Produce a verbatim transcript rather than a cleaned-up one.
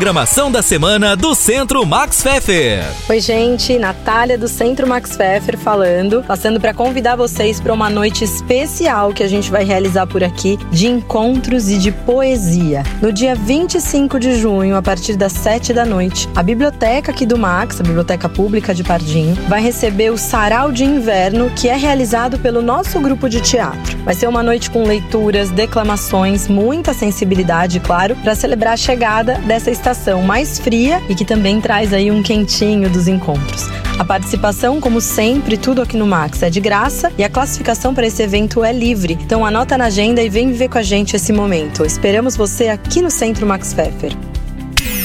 programação da semana do Centro Max Pfeffer. Oi, gente, Natália do Centro Max Pfeffer falando, passando para convidar vocês para uma noite especial que a gente vai realizar por aqui de encontros e de poesia. No dia vinte e cinco de junho, a partir das sete da noite, a biblioteca aqui do Max, a Biblioteca Pública de Pardinho, vai receber o Sarau de Inverno, que é realizado pelo nosso grupo de teatro. Vai ser uma noite com leituras, declamações, muita sensibilidade, claro, para celebrar a chegada dessa estação mais fria e que também traz aí um quentinho dos encontros. A participação, como sempre, tudo aqui no Max é de graça e a classificação para esse evento é livre. Então anota na agenda e vem viver com a gente esse momento. Esperamos você aqui no Centro Max Pfeffer.